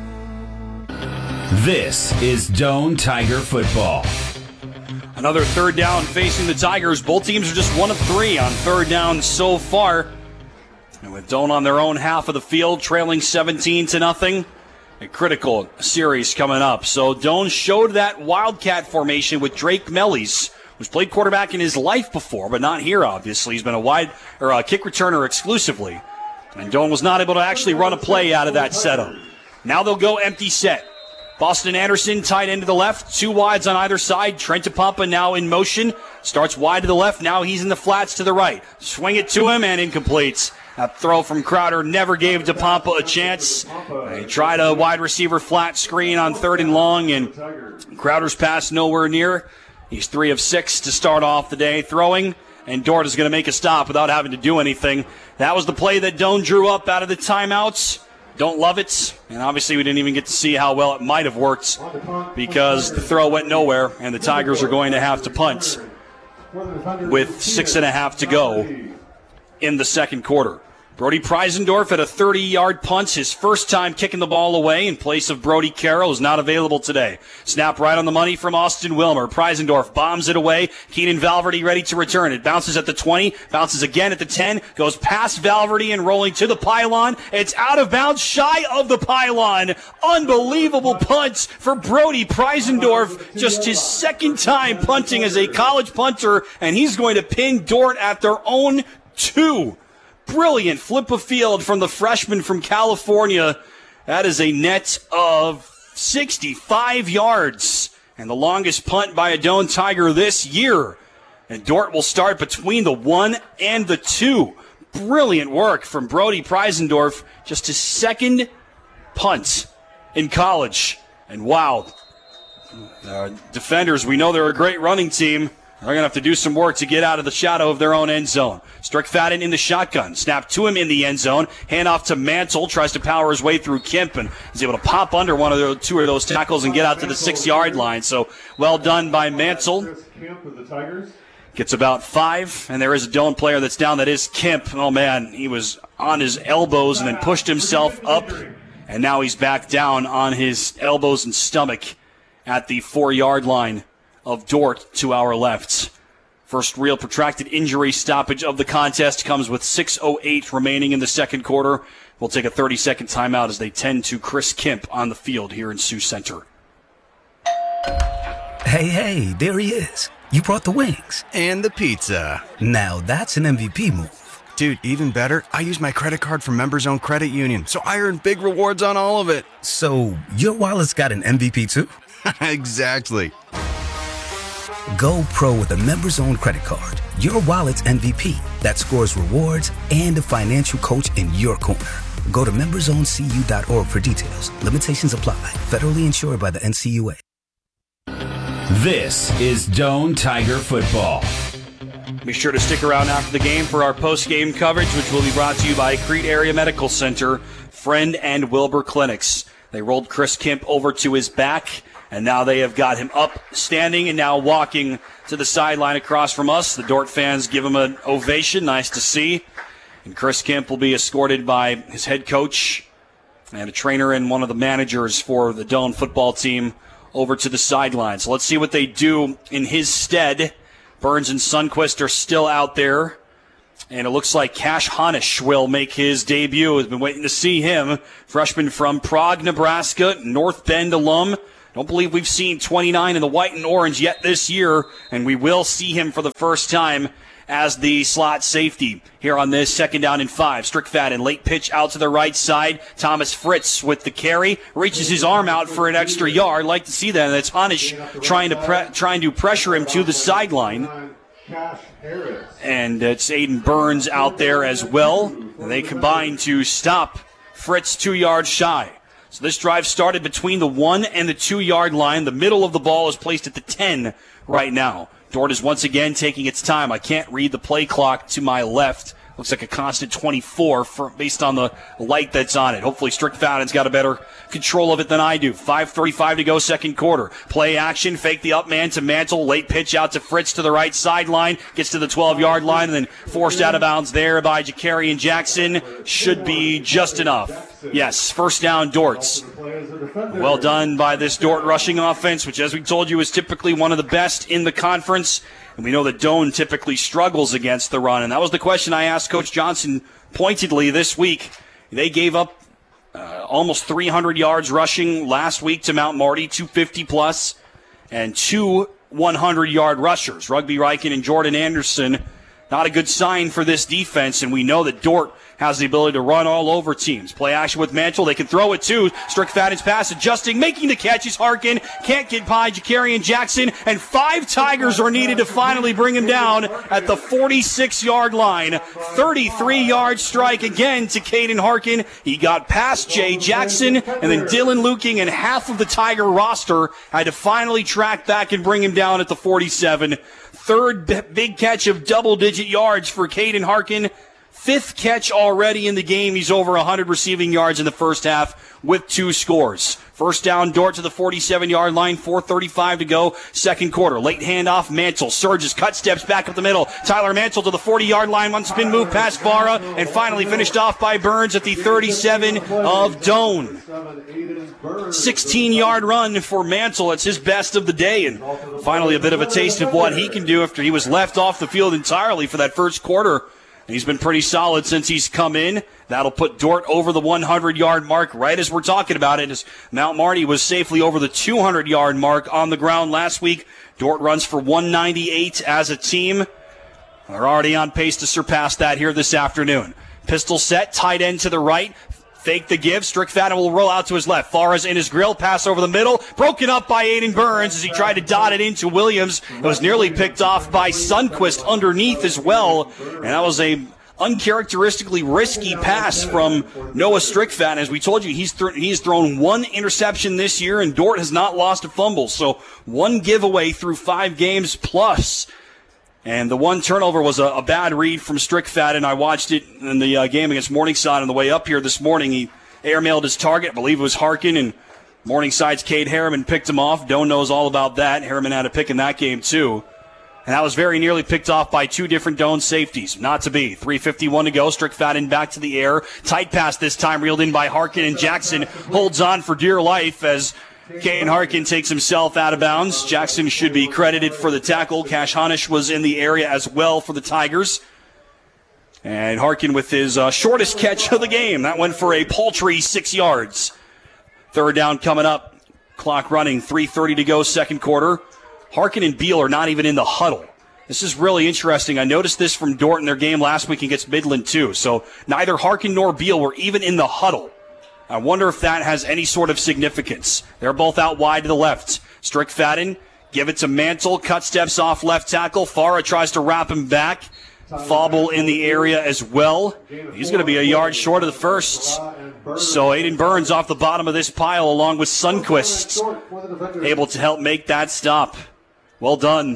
Speaker 3: This is Doane Tiger Football.
Speaker 1: Another third down facing the Tigers. Both teams are just one of three on third down so far. And with Doane on their own half of the field, trailing seventeen to nothing, a critical series coming up. So Doane showed that Wildcat formation with Drake Mellies, who's played quarterback in his life before, but not here, obviously. He's been a wide or a kick returner exclusively. And Doane was not able to actually run a play out of that setup. Now they'll go empty set. Boston Anderson tight end to the left, two wides on either side. Trent DePompa now in motion, starts wide to the left, now he's in the flats to the right. Swing it to him and incomplete. That throw from Crowder never gave DePompa a chance. They tried a wide receiver flat screen on third and long, and Crowder's pass nowhere near. He's three of six to start off the day throwing, and Dordt is going to make a stop without having to do anything. That was the play that Doane drew up out of the timeouts. Don't love it, and obviously we didn't even get to see how well it might have worked because the throw went nowhere, and the Tigers are going to have to punt with six and a half to go in the second quarter. Brody Preisendorf at a thirty-yard punt, his first time kicking the ball away in place of Brody Carroll, is not available today. Snap right on the money from Austin Wilmer. Preisendorf bombs it away. Keenan Valverde ready to return. It bounces at the twenty, bounces again at the ten, goes past Valverde and rolling to the pylon. It's out of bounds, shy of the pylon. Unbelievable punt for Brody Preisendorf. Just his second time punting as a college punter, and he's going to pin Dordt at their own two. Brilliant flip of field from the freshman from California. That is a net of sixty-five yards and the longest punt by a Doane Tiger this year. And Dordt will start between the one and the two. Brilliant work from Brody Preisendorf. Just his second punt in college. And wow, uh, defenders, we know they're a great running team. They're going to have to do some work to get out of the shadow of their own end zone. Strickfaden in the shotgun. Snap to him in the end zone. Hand off to Mantle. Tries to power his way through Kemp and is able to pop under one of the two of those tackles and get out to the six-yard line. So well done by Mantle. Gets about five, and there is a Doane player that's down. That is Kemp. Oh, man, he was on his elbows and then pushed himself up, and now he's back down on his elbows and stomach at the four-yard line of Dordt to our left. First real protracted injury stoppage of the contest comes with six oh eight remaining in the second quarter. We'll take a thirty-second timeout as they tend to Chris Kemp on the field here in Sioux Center.
Speaker 9: Hey, hey, there he is. You brought the wings.
Speaker 10: And the pizza.
Speaker 9: Now that's an M V P move.
Speaker 10: Dude, even better, I use my credit card from Members Own Credit Union, so I earn big rewards on all of it.
Speaker 9: So your wallet's got an M V P too?
Speaker 10: Exactly.
Speaker 9: Go pro with a Members Own credit card. Your wallet's M V P that scores rewards and a financial coach in your corner. Go to members own c u dot org for details. Limitations apply. Federally insured by the N C U A.
Speaker 3: This is Doane Tiger Football.
Speaker 1: Be sure to stick around after the game for our post-game coverage, which will be brought to you by Crete Area Medical Center, Friend and Wilbur Clinics. They rolled Chris Kemp over to his back, and now they have got him up, standing, and now walking to the sideline across from us. The Dordt fans give him an ovation. Nice to see. And Chris Kemp will be escorted by his head coach, and a trainer and one of the managers for the Doane football team over to the sideline. So let's see what they do in his stead. Burns and Sundquist are still out there. And it looks like Cash Honish will make his debut. Has been waiting to see him. Freshman from Prague, Nebraska, North Bend alum. Don't believe we've seen twenty-nine in the white and orange yet this year. And we will see him for the first time as the slot safety here on this second down and five. Strickfaden, late pitch out to the right side. Thomas Fritz with the carry. Reaches his arm out for an extra yard. Like to see that. That's Honish trying to pre- trying to pressure him to the sideline. And it's Aiden Burns out there as well. And they combine to stop Fritz two yards shy. So this drive started between the one and the two-yard line. The middle of the ball is placed at the ten right now. Dordt is once again taking its time. I can't read the play clock to my left. Looks like a constant twenty-four for, based on the light that's on it. Hopefully Strickfaden's got a better control of it than I do. five thirty-five to go, second quarter. Play action, fake the up man to Mantle. Late pitch out to Fritz to the right sideline. Gets to the twelve-yard line and then forced out of bounds there by Jakarian Jackson. Should be just enough. Yes, first down, Dort's. Well done by this Dordt rushing offense, which, as we told you, is typically one of the best in the conference. And we know that Doane typically struggles against the run. And that was the question I asked Coach Johnson pointedly this week. They gave up uh, almost three hundred yards rushing last week to Mount Marty, two fifty plus, and two hundred-yard rushers. Rugby Riken and Jordan Anderson. Not a good sign for this defense, and we know that Dordt has the ability to run all over teams. Play action with Mantle. They can throw it too. Strickfaden's pass adjusting, making the catch is Harkin. Can't get by Jakarian Jackson, and five Tigers are needed to finally bring him down at the forty-six-yard line. thirty-three-yard strike again to Caden Harkin. He got past Jay Jackson, and then Dylan Luking and half of the Tiger roster had to finally track back and bring him down at the forty-seven. Third b- big catch of double-digit yards for Caden Harkin. Fifth catch already in the game. He's over one hundred receiving yards in the first half with two scores. First down, Dordt to the forty-seven-yard line, four thirty-five to go, second quarter. Late handoff, Mantle surges, cut steps back up the middle. Tyler Mantle to the forty-yard line, one spin move past Vara, and finally finished off by Burns at the thirty-seven of Doane. sixteen-yard run for Mantle. It's his best of the day, and finally a bit of a taste of what he can do after he was left off the field entirely for that first quarter. And he's been pretty solid since he's come in. That'll put Dordt over the hundred-yard mark right as we're talking about it, as Mount Marty was safely over the two hundred-yard mark on the ground last week. Dordt runs for one ninety-eight as a team. They're already on pace to surpass that here this afternoon. Pistol set, tight end to the right. Fake the give. Strickfaden will roll out to his left. Farah's in his grill. Pass over the middle. Broken up by Aiden Burns as he tried to dot it into Williams. It was nearly picked off by Sundquist underneath as well. And that was a uncharacteristically risky pass from Noah Strickfaden. As we told you, he's, th- he's thrown one interception this year, and Dordt has not lost a fumble. So one giveaway through five games plus. And the one turnover was a, a bad read from Strickfaden. I watched it in the uh, game against Morningside on the way up here this morning. He airmailed his target. I believe it was Harkin, and Morningside's Cade Harriman picked him off. Doane knows all about that. Harriman had a pick in that game, too. And that was very nearly picked off by two different Doane safeties. Not to be. three fifty-one to go. Strickfaden back to the air. Tight pass this time, reeled in by Harkin, and Jackson holds on for dear life as Caden Harkin takes himself out of bounds. Jackson should be credited for the tackle. Cash Honish was in the area as well for the Tigers. And Harkin with his uh, shortest catch of the game. That went for a paltry six yards. Third down coming up. Clock running. three thirty to go, second quarter. Harkin and Beal are not even in the huddle. This is really interesting. I noticed this from Dordt in their game last week against Midland, too. So neither Harkin nor Beal were even in the huddle. I wonder if that has any sort of significance. They're both out wide to the left. Strickfaden, give it to Mantle, cut steps off left tackle. Farah tries to wrap him back. Fauble in the area as well. He's going to be a yard short of the first. So Aiden Burns off the bottom of this pile along with Sundquist, able to help make that stop. Well done.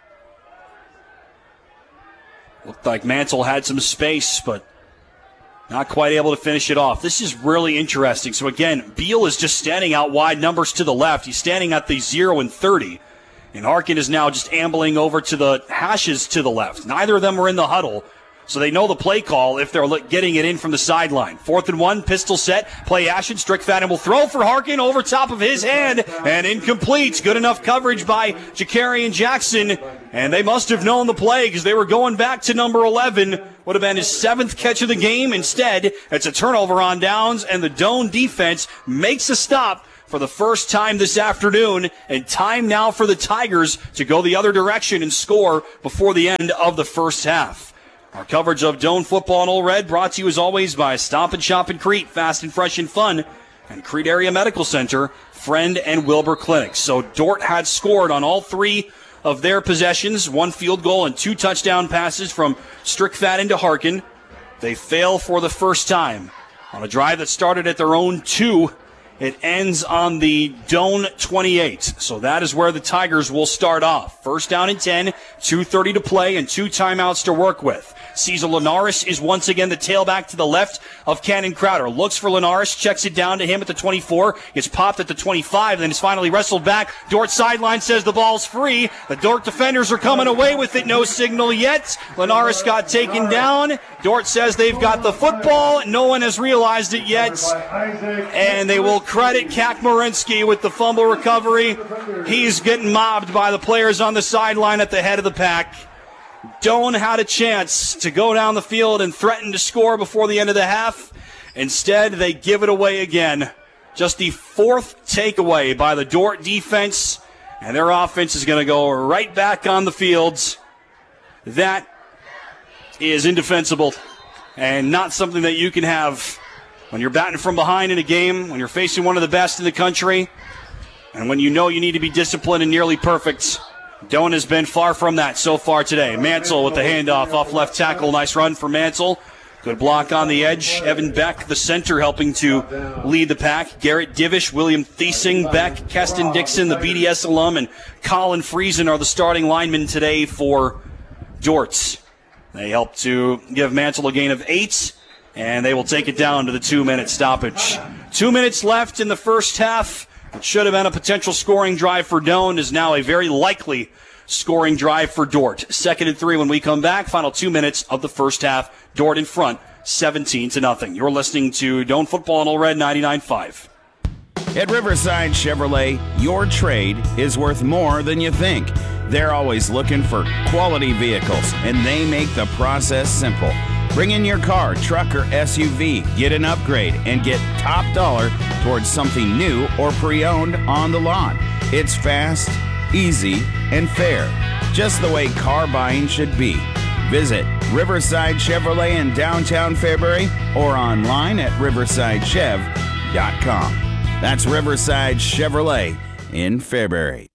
Speaker 1: Looked like Mantle had some space, but not quite able to finish it off. This is really interesting. So again, Beal is just standing out wide, numbers to the left. He's standing at the zero and thirty. And Harkin is now just ambling over to the hashes to the left. Neither of them are in the huddle. so they know the play call if they're getting it in from the sideline. Fourth and one, pistol set, play action. Strickfaden will throw for Harkin over top of his hand, and incomplete. Good enough coverage by Jakarian Jackson, and they must have known the play because they were going back to number eleven. Would have been his seventh catch of the game. Instead, it's a turnover on downs, and the Doane defense makes a stop for the first time this afternoon, and time now for the Tigers to go the other direction and score before the end of the first half. Our coverage of Doane football in Ole Red brought to you as always by Stop and Shop in Crete, fast and fresh and fun, and Crete Area Medical Center, Friend and Wilbur Clinics. So Dordt had scored on all three of their possessions, one field goal and two touchdown passes from Strickfaden to Harkin. They fail for the first time on a drive that started at their own two. It ends on the Doane twenty-eight. So that is where the Tigers will start off. First down and ten, two thirty to play, and two timeouts to work with. Cesar Linares is once again the tailback to the left of Cannon Crowder. Looks for Linares, checks it down to him at the twenty-four. Gets popped at the twenty-five, then is finally wrestled back. Dordt sideline says the ball's free. The Dordt defenders are coming away with it. No signal yet. Linares got taken down. Dordt says they've got the football. No one has realized it yet. And they will credit Kakmarinsky with the fumble recovery. He's getting mobbed by the players on the sideline at the head of the pack. Doane had a chance to go down the field and threaten to score before the end of the half. Instead, they give it away again. Just the fourth takeaway by the Dordt defense, and their offense is going to go right back on the fields. That is indefensible and not something that you can have when you're batting from behind in a game, when you're facing one of the best in the country, and when you know you need to be disciplined and nearly perfect. Doane has been far from that so far today. Mansell with the handoff off left tackle. Nice run for Mansell. Good block on the edge. Evan Beck, the center, helping to lead the pack. Garrett Divish, William Thiesing, Beck, Keston Dixon, the B D S alum, and Colin Friesen are the starting linemen today for Dordt. They help to give Mansell a gain of eight, and they will take it down to the two-minute stoppage. Two minutes left in the first half. It should have been a potential scoring drive for Doane, is now a very likely scoring drive for Dordt. Second and three when we come back. Final two minutes of the first half. Dordt in front, seventeen to nothing. You're listening to Doane Football on Ole Red ninety-nine point five.
Speaker 3: At Riverside Chevrolet, your trade is worth more than you think. They're always looking for quality vehicles, and they make the process simple. Bring in your car, truck, or S U V, get an upgrade, and get top dollar towards something new or pre-owned on the lot. It's fast, easy, and fair, just the way car buying should be. Visit Riverside Chevrolet in downtown Fairbury or online at riverside chev dot com. That's Riverside Chevrolet in Fairbury.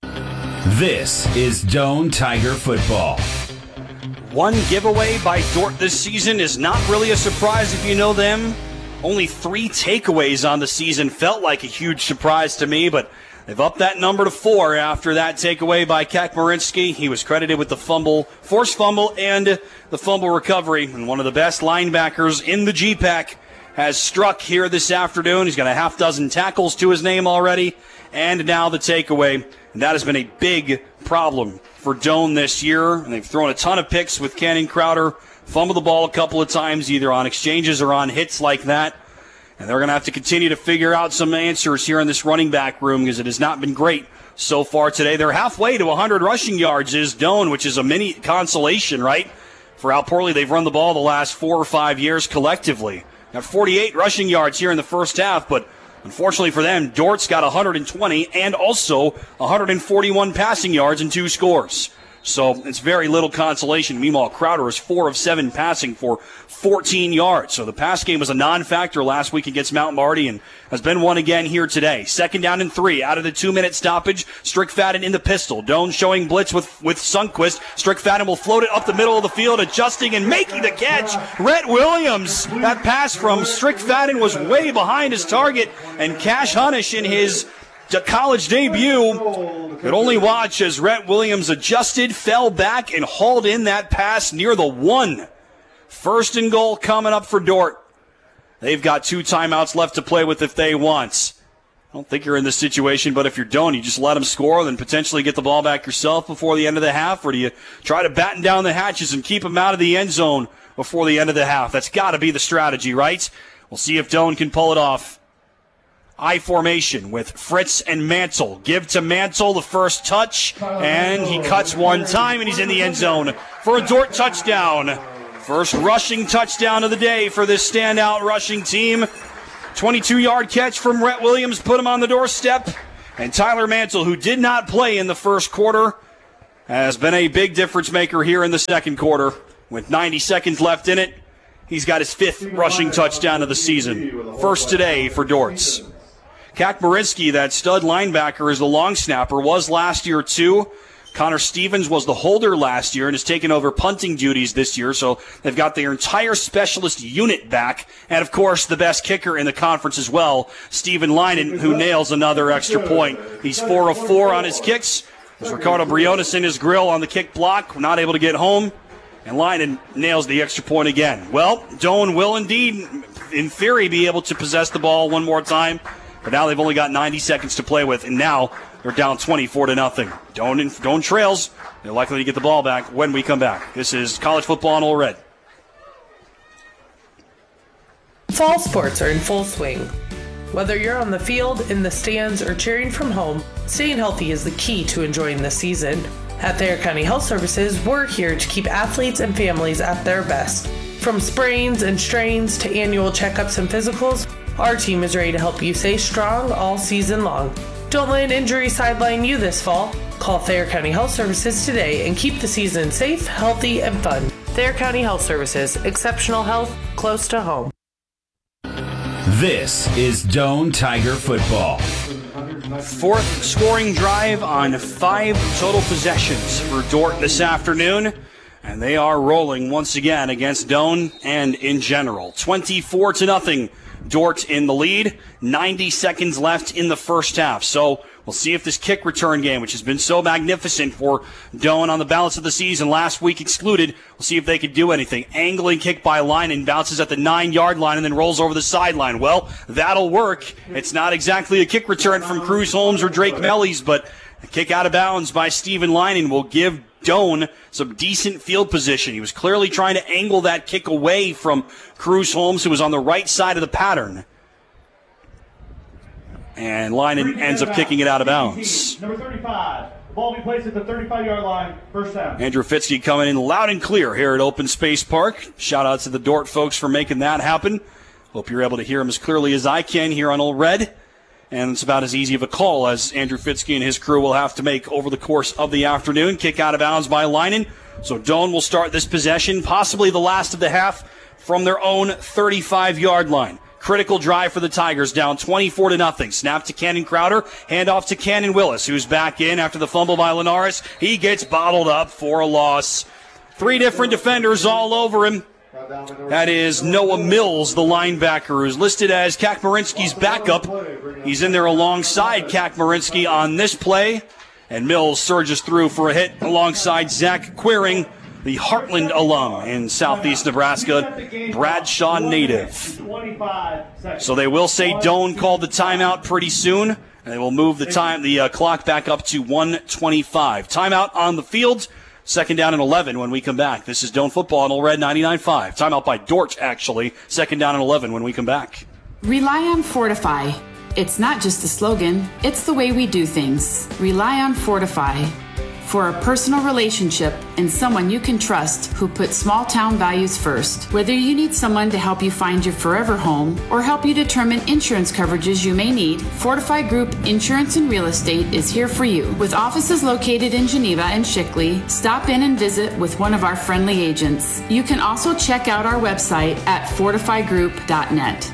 Speaker 11: This is Doane Tiger Football.
Speaker 1: One giveaway by Dordt this season is not really a surprise if you know them. Only three takeaways on the season felt like a huge surprise to me, but they've upped that number to four after that takeaway by Kakmarinsky. He was credited with the fumble, forced fumble, and the fumble recovery. And one of the best linebackers in the G PAC has struck here this afternoon. He's got a half dozen tackles to his name already, and now the takeaway. And that has been a big problem for Doane this year. And they've thrown a ton of picks with Cannon Crowder. Fumbled the ball a couple of times, either on exchanges or on hits like that. And they're going to have to continue to figure out some answers here in this running back room because it has not been great so far today. They're halfway to one hundred rushing yards is Doane, which is a mini consolation, right, for how poorly they've run the ball the last four or five years collectively. Got forty-eight rushing yards here in the first half, but unfortunately for them, Dordt's got one hundred twenty and also one hundred forty-one passing yards and two scores. So it's very little consolation. Meanwhile, Crowder is four of seven passing for fourteen yards. So the pass game was a non-factor last week against Mount Marty and has been one again here today. Second down and three out of the two-minute stoppage. Strickfaden in the pistol. Doane showing blitz with, with Sundquist. Strickfaden will float it up the middle of the field, adjusting and making the catch. Rhett Williams. That pass from Strickfaden was way behind his target, and Cash Hunish in his college debut could only watch as Rhett Williams adjusted, fell back, and hauled in that pass near the one. First and goal coming up for Dordt. They've got two timeouts left to play with if they want. don't think you're in this situation, but if you're Doan, you just let them score, then potentially get the ball back yourself before the end of the half, or do you try to batten down the hatches and keep them out of the end zone before the end of the half? That's got to be the strategy, right? We'll see if Doan can pull it off. I formation with Fritz and Mantle. Give to Mantle the first touch, and he cuts one time, and he's in the end zone for a Dordt touchdown. First rushing touchdown of the day for this standout rushing team. twenty-two-yard catch from Rhett Williams put him on the doorstep. And Tyler Mantle, who did not play in the first quarter, has been a big difference maker here in the second quarter. With ninety seconds left in it, he's got his fifth rushing touchdown of the season. First today for Dortz. Kakmarinsky, that stud linebacker, is the long snapper, was last year too. Connor Stevens was the holder last year and has taken over punting duties this year, so they've got their entire specialist unit back. And, of course, the best kicker in the conference as well, Steven Leinen, who nails another extra point. He's four of four on his kicks. There's Ricardo Briones in his grill on the kick block, not able to get home. And Leinen nails the extra point again. Well, Doan will indeed, in theory, be able to possess the ball one more time. But now they've only got ninety seconds to play with, and now they're down twenty-four to nothing. Doan, Doan trails. They're likely to get the ball back when we come back. This is College Football on Ole Red.
Speaker 12: Fall sports are in full swing. Whether you're on the field, in the stands, or cheering from home, staying healthy is the key to enjoying the season. At Thayer County Health Services, we're here to keep athletes and families at their best. From sprains and strains to annual checkups and physicals, our team is ready to help you stay strong all season long. Don't let an injury sideline you this fall. Call Thayer County Health Services today and keep the season safe, healthy, and fun. Thayer County Health Services, exceptional health close to home.
Speaker 11: This is Doan Tiger Football.
Speaker 1: Fourth scoring drive on five total possessions for Dordt this afternoon. And they are rolling once again against Doan and in general. twenty-four to nothing. Dordt in the lead. ninety seconds left in the first half. So we'll see if this kick return game, which has been so magnificent for Doan on the balance of the season, last week excluded, we'll see if they can do anything. Angling kick by Leinen, bounces at the nine-yard line and then rolls over the sideline. Well, that'll work. It's not exactly a kick return from Cruz Holmes or Drake Mellies, but a kick out of bounds by Steven Leinen will give Doan some decent field position. He was clearly trying to angle that kick away from Cruz Holmes, who was on the right side of the pattern. And Leinen ends up kicking it out of bounds.
Speaker 6: Number thirty-five. The ball will be placed at the thirty-five-yard line. First down.
Speaker 1: Andrew Fitzke coming in loud and clear here at Open Space Park. Shout out to the Dordt folks for making that happen. Hope you're able to hear him as clearly as I can here on Ole Red. And it's about as easy of a call as Andrew Fitzke and his crew will have to make over the course of the afternoon. Kick out of bounds by Leinen. So Doan will start this possession, possibly the last of the half, from their own thirty-five-yard line. Critical drive for the Tigers, down twenty-four to nothing. Snap to Cannon Crowder, handoff to Cannon Willis, who's back in after the fumble by Linares. He gets bottled up for a loss. Three different defenders all over him. That is Noah Mills, the linebacker, who's listed as Kakmarinsky's backup. He's in there alongside Kakmarinsky on this play. And Mills surges through for a hit alongside Zach Quiring, the Heartland alum in southeast Nebraska, Bradshaw native. So they will say Doan called the timeout pretty soon, and they will move the time, the uh, clock back up to one twenty-five. Timeout on the field. Second down and eleven when we come back. This is Doan Football on Ole Red ninety-nine point five. Timeout by Dordt, actually. Second down and eleven when we come back.
Speaker 13: Rely on Fortify. It's not just a slogan, it's the way we do things. Rely on Fortify. For a personal relationship and someone you can trust who puts small town values first. Whether you need someone to help you find your forever home or help you determine insurance coverages you may need, Fortify Group Insurance and Real Estate is here for you. With offices located in Geneva and Shickley, stop in and visit with one of our friendly agents. You can also check out our website at fortify group dot net.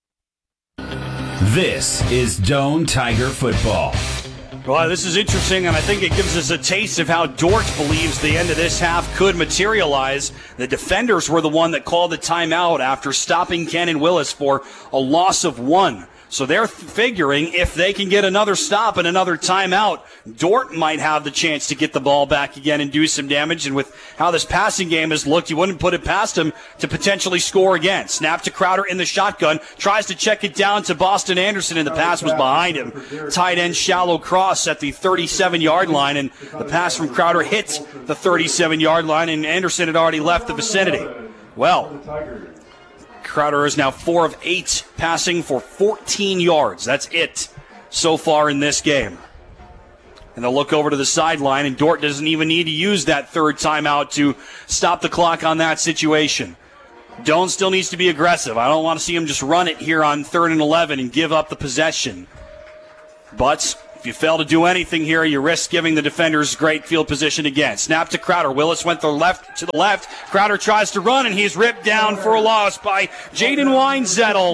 Speaker 11: This is Doan Tiger Football.
Speaker 1: Well, this is interesting, and I think it gives us a taste of how Dordt believes the end of this half could materialize. The defenders were the one that called the timeout after stopping Cannon Willis for a loss of one. So they're figuring if they can get another stop and another timeout, Dordt might have the chance to get the ball back again and do some damage. And with how this passing game has looked, you wouldn't put it past them to potentially score again. Snap to Crowder in the shotgun. Tries to check it down to Boston Anderson, and the pass was behind him. Tight end shallow cross at the thirty-seven-yard line, and the pass from Crowder hit the thirty-seven-yard line, and Anderson had already left the vicinity. Well, Crowder is now four of eight, passing for fourteen yards. That's it so far in this game. And they'll look over to the sideline, and Dordt doesn't even need to use that third timeout to stop the clock on that situation. Doan still needs to be aggressive. I don't want to see him just run it here on third and eleven and give up the possession. But if you fail to do anything here, you risk giving the defenders great field position again. Snap to Crowder. Willis went the left to the left. Crowder tries to run, and he's ripped down for a loss by Jaden Weinzettel.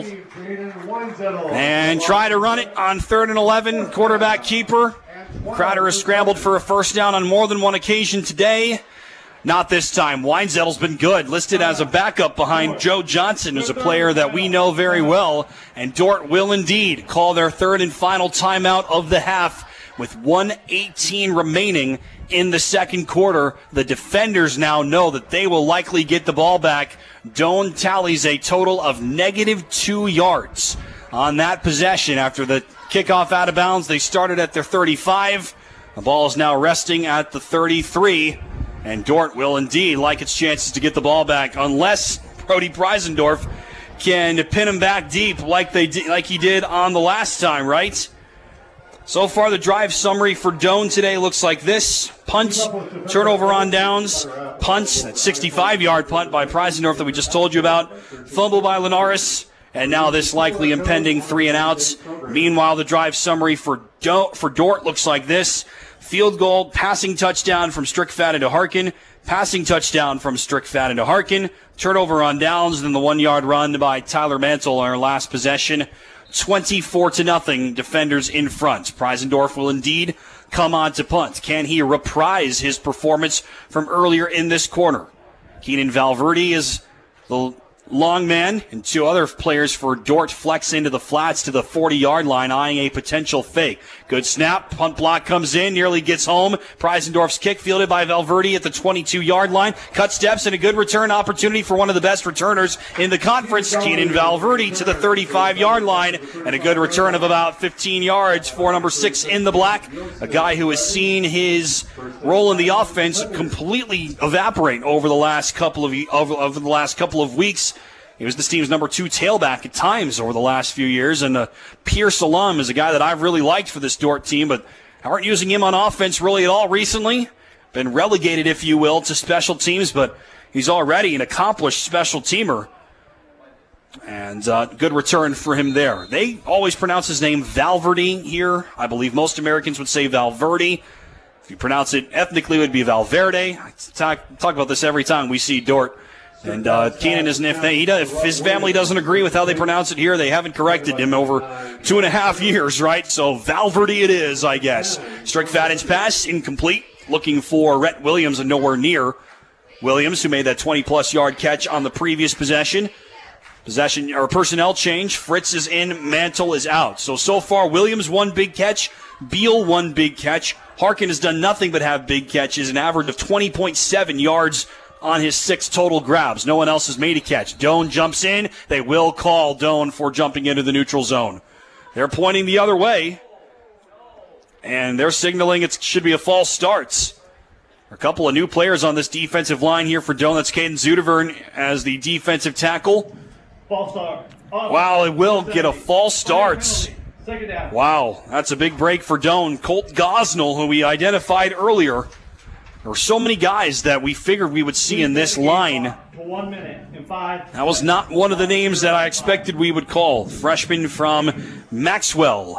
Speaker 1: And try to run it on third and eleven. Quarterback keeper. Crowder has scrambled for a first down on more than one occasion today. Not this time. Weinzettel's been good, listed as a backup behind Joe Johnson, who's a player that we know very well. And Dordt will indeed call their third and final timeout of the half with one eighteen remaining in the second quarter. The defenders now know that they will likely get the ball back. Doan tallies a total of negative two yards on that possession after the kickoff out of bounds. They started at their thirty-five. The ball is now resting at the thirty-three. And Dordt will indeed like its chances to get the ball back, unless Brody Preisendorf can pin him back deep like they did, like he did on the last time, right? So far, the drive summary for Doan today looks like this. Punt, turnover on downs, punt, that sixty-five-yard punt by Preisendorf that we just told you about, fumble by Linares, and now this likely impending three and outs. Meanwhile, the drive summary for Do- for Dordt looks like this. Field goal, passing touchdown from Strickfaden to Harkin, passing touchdown from Strickfaden to Harkin, turnover on downs, then the one-yard run by Tyler Mantle on our last possession. twenty-four to nothing, defenders in front. Preisendorf will indeed come on to punt. Can he reprise his performance from earlier in this corner? Keenan Valverde is the long man, and two other players for Dordt flex into the flats to the forty-yard line, eyeing a potential fake. Good snap. Punt block comes in, nearly gets home. Preisendorf's kick fielded by Valverde at the twenty-two-yard line. Cut steps and a good return opportunity for one of the best returners in the conference, Keenan Valverde, to the thirty-five-yard line, and a good return of about fifteen yards for number six in the black, a guy who has seen his role in the offense completely evaporate over the last couple of over, over the last couple of weeks. He was this team's number two tailback at times over the last few years, and uh, Pierce alum is a guy that I've really liked for this Dordt team, but aren't using him on offense really at all recently. Been relegated, if you will, to special teams, but he's already an accomplished special teamer. And uh, good return for him there. They always pronounce his name Valverde here. I believe most Americans would say Valverde. If you pronounce it ethnically, it would be Valverde. I talk, talk about this every time we see Dordt. And uh, Keenan isn't. If, they, he does, if his family doesn't agree with how they pronounce it here, they haven't corrected him over two and a half years, right? So Valverde it is, I guess. Strickfaden's pass incomplete. Looking for Rhett Williams and nowhere near Williams, who made that twenty-plus yard catch on the previous possession. Possession or personnel change. Fritz is in. Mantle is out. So so far, Williams one big catch. Beal one big catch. Harkin has done nothing but have big catches, an average of twenty point seven yards on his six total grabs. No one else has made a catch. Doan jumps in. They will call Doan for jumping into the neutral zone. They're pointing the other way, and they're signaling it should be a false start. A couple of new players on this defensive line here for Doan. That's Caden Zudevern as the defensive tackle.
Speaker 6: False start.
Speaker 1: Wow, it will get a false start. Wow, that's a big break for Doan. Colt Gosnell, who we identified earlier. There were so many guys that we figured we would see in this line.
Speaker 6: One minute and five.
Speaker 1: That was not one of the names that I expected we would call. Freshman from Maxwell.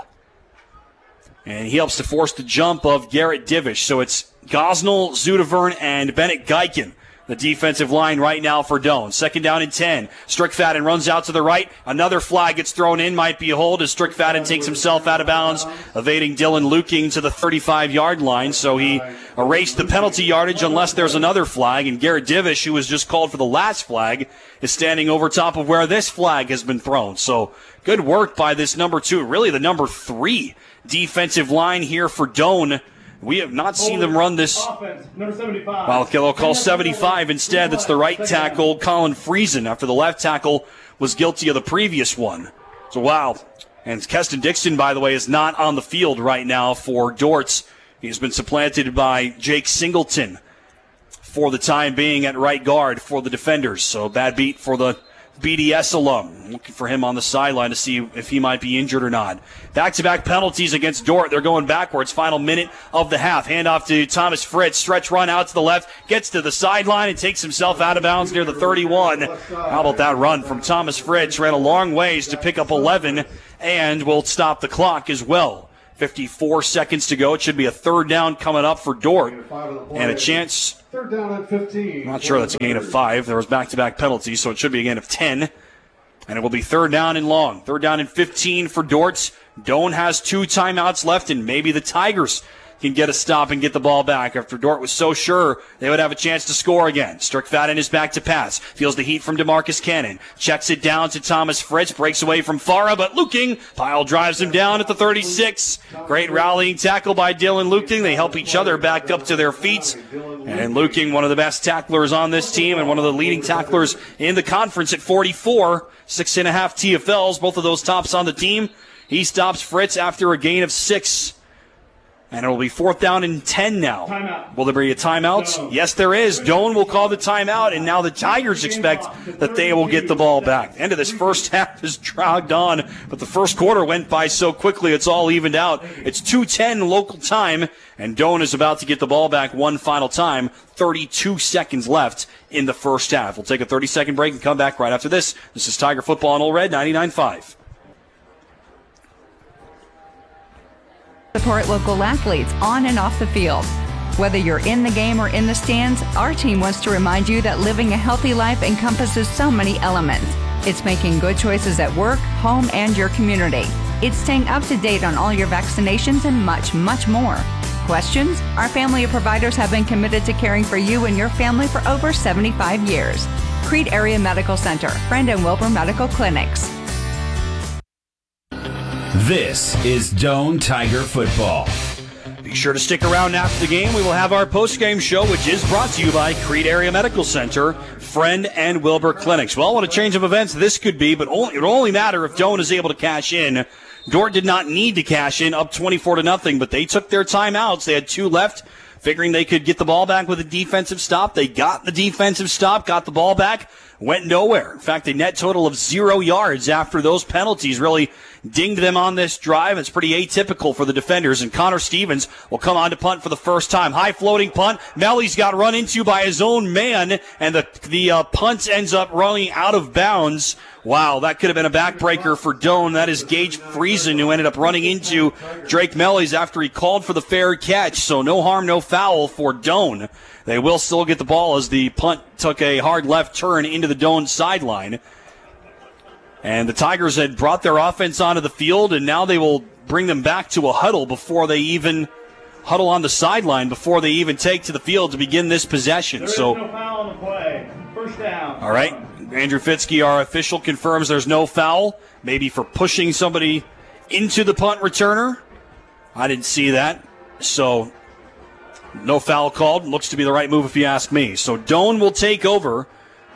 Speaker 1: And he helps to force the jump of Garrett Divish. So it's Gosnell, Zudevern, and Bennett Geiken the defensive line right now for Doane. Second down and ten. Strickfaden runs out to the right. Another flag gets thrown in. Might be a hold as Strickfaden takes himself out of bounds, evading Dylan Luking to the thirty-five-yard line. So he erased the penalty yardage unless there's another flag. And Garrett Divish, who was just called for the last flag, is standing over top of where this flag has been thrown. So good work by this number two, really the number three defensive line here for Doane. We have not seen them run this. Well, they'll call seventy-five instead. That's the right tackle, Colin Friesen, after the left tackle was guilty of the previous one. So, wow. And Keston Dixon, by the way, is not on the field right now for Dortz. He's been supplanted by Jake Singleton for the time being at right guard for the defenders. So, bad beat for the B D S alum. Looking for him on the sideline to see if he might be injured or not. Back-to-back penalties against Dordt. They're going backwards. Final minute of the half. Handoff to Thomas Fritz. Stretch run out to the left. Gets to the sideline and takes himself out of bounds near the thirty-one. How about that run from Thomas Fritz? Ran a long ways to pick up eleven and will stop the clock as well. fifty-four seconds to go. It should be a third down coming up for Dordt. And a chance.
Speaker 14: Third down at fifteen.
Speaker 1: Not sure that's a gain of five. There was back-to-back penalties, so it should be a gain of ten. And it will be third down and long. Third down and fifteen for Dortz. Doane has two timeouts left, and maybe the Tigers can get a stop and get the ball back after Dordt was so sure they would have a chance to score again. Strickfaden is back to pass. Feels the heat from DeMarcus Cannon. Checks it down to Thomas Fritz. Breaks away from Farah, but Luking. Pyle drives him down at the thirty-six. Great rallying tackle by Dylan Luking. They help each other back up to their feet. And Luking, one of the best tacklers on this team and one of the leading tacklers in the conference at forty-four. Six and a half T F Ls, both of those tops on the team. He stops Fritz after a gain of six. And it will be fourth down and ten now. Timeout. Will there be a timeout? No. Yes, there is. Doane will call the timeout, and now the Tigers expect that they will get the ball back. The end of this first half is dragged on, but the first quarter went by so quickly it's all evened out. It's two ten local time, and Doane is about to get the ball back one final time. thirty-two seconds left in the first half. We'll take a thirty-second break and come back right after this. This is Tiger Football on Ole Red ninety-nine point five.
Speaker 4: Support local athletes on and off the field. Whether you're in the game or in the stands, our team wants to remind you that living a healthy life encompasses so many elements. It's making good choices at work, home, and your community. It's staying up to date on all your vaccinations and much, much more. Questions? Our family of providers have been committed to caring for you and your family for over seventy-five years. Crete Area Medical Center, Friend and Wilbur Medical Clinics.
Speaker 11: This is Doane Tiger Football.
Speaker 1: Be sure to stick around after the game. We will have our post-game show, which is brought to you by Crete Area Medical Center, Friend and Wilbur Clinics. Well, what a change of events this could be, but only, it will only matter if Doane is able to cash in. Dordt did not need to cash in, up twenty-four to nothing, but they took their timeouts. They had two left, figuring they could get the ball back with a defensive stop. They got the defensive stop, got the ball back, went nowhere. In fact, a net total of zero yards after those penalties really dinged them on this drive. It's pretty atypical for the defenders, and Connor Stevens will come on to punt for the first time. High floating punt. Melly's got run into by his own man, and the the uh, punt ends up running out of bounds. Wow, that could have been a backbreaker for Doane. That is Gage Friesen, who ended up running into Drake Mellies after he called for the fair catch. So no harm, no foul for Doane. They will still get the ball as the punt took a hard left turn into the Doane sideline. And the Tigers had brought their offense onto the field, and now they will bring them back to a huddle before they even huddle on the sideline before they even take to the field to begin this possession.
Speaker 6: There is
Speaker 1: so,
Speaker 6: no foul on the play. First down.
Speaker 1: All right. Andrew Fitzke, our official, confirms there's no foul, maybe for pushing somebody into the punt returner. I didn't see that. So, no foul called. Looks to be the right move if you ask me. So, Doane will take over.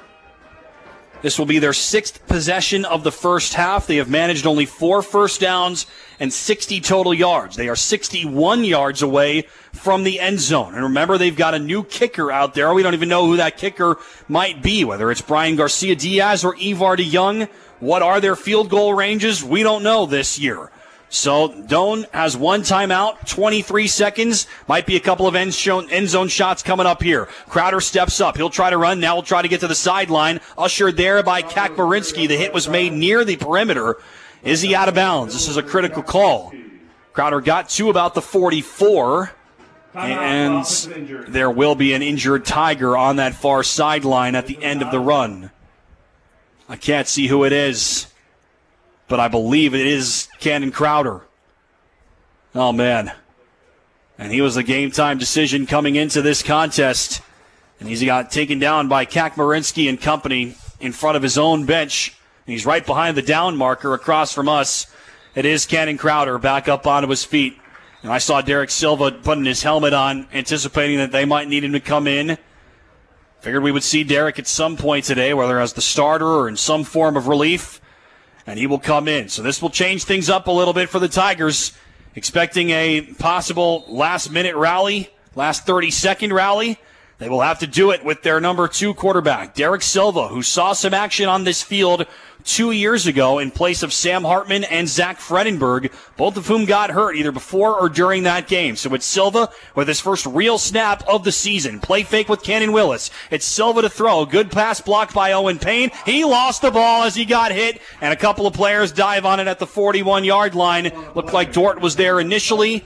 Speaker 1: This will be their sixth possession of the first half. They have managed only four first downs and sixty total yards. They are sixty-one yards away from the end zone. And remember, they've got a new kicker out there. We don't even know who that kicker might be, whether it's Brian Garcia-Diaz or Ivar DeYoung. What are their field goal ranges? We don't know this year. So Doane has one timeout, twenty-three seconds. Might be a couple of end, show, end zone shots coming up here. Crowder steps up. He'll try to run. Now he'll try to get to the sideline. Ushered there by Kakbarinsky. The hit was made near the perimeter. Is he out of bounds? This is a critical call. Crowder got to about the forty-four. And there will be an injured Tiger on that far sideline at the end of the run. I can't see who it is, but I believe it is Cannon Crowder. Oh, man. And he was a game-time decision coming into this contest. And he's got taken down by Kakmarinsky and company in front of his own bench. And he's right behind the down marker across from us. It is Cannon Crowder back up onto his feet. And I saw Derek Silva putting his helmet on, anticipating that they might need him to come in. Figured we would see Derek at some point today, whether as the starter or in some form of relief. And he will come in. So this will change things up a little bit for the Tigers. Expecting a possible last-minute rally, last thirty-second rally. They will have to do it with their number two quarterback, Derek Silva, who saw some action on this field two years ago in place of Sam Hartman and Zach Fredenberg, both of whom got hurt either before or during that game. So it's Silva with his first real snap of the season. Play fake with Cannon Willis. It's Silva to throw. Good pass blocked by Owen Payne. He lost the ball as he got hit, and a couple of players dive on it at the forty-one-yard line. Looked like Dort was there initially.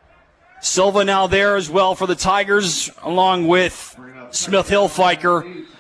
Speaker 1: Silva now there as well for the Tigers, along with Smith Hilfiker.